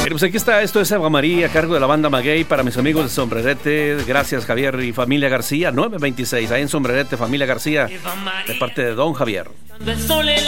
Pues aquí está, esto es Eva María a cargo de la banda Maguey para mis amigos de Sombrerete. Gracias, Javier y familia García, 926, ahí en Sombrerete, familia García, de parte de Don Javier.